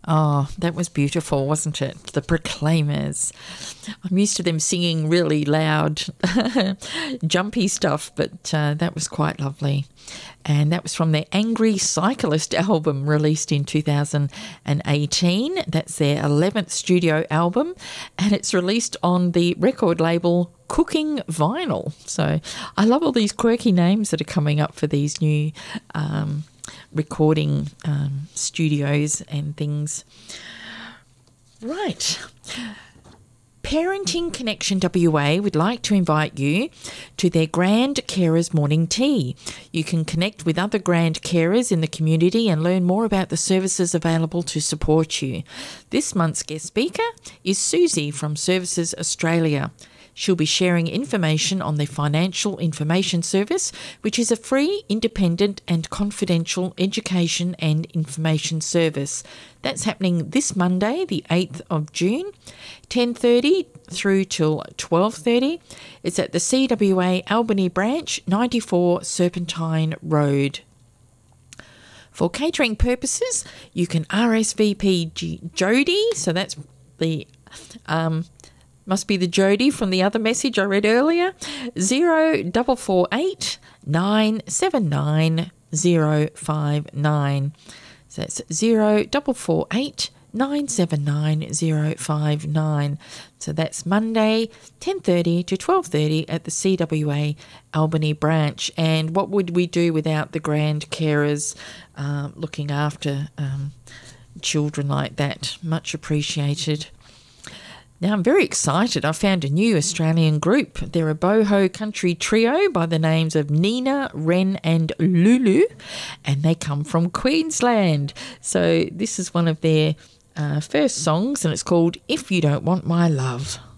Oh, that was beautiful, wasn't it? The Proclaimers. I'm used to them singing really loud, jumpy stuff, but that was quite lovely. And that was from their Angry Cyclist album released in 2018. That's their 11th studio album, and it's released on the record label Cooking Vinyl. So I love all these quirky names that are coming up for these new recording studios and things. Right. Parenting Connection WA would like to invite you to their Grand Carers Morning Tea. You can connect with other grand carers in the community and learn more about the services available to support you. This month's guest speaker is Susie from Services Australia. She'll be sharing information on the Financial Information Service, which is a free, independent and confidential education and information service. That's happening this Monday, the 8th of June, 10:30 through till 12:30. It's at the CWA Albany branch, 94 Serpentine Road. For catering purposes, you can RSVP Jody, so that's the... must be the Jody from the other message I read earlier. 0448 979 059. So that's 0448 979 059. So that's Monday, 10:30 to 12:30 at the CWA Albany branch. And what would we do without the grand carers looking after children like that? Much appreciated. Now, I'm very excited. I found a new Australian group. They're a boho country trio by the names of Nina, Ren and Lulu, and they come from Queensland. So this is one of their first songs, and it's called If You Don't Want My Love.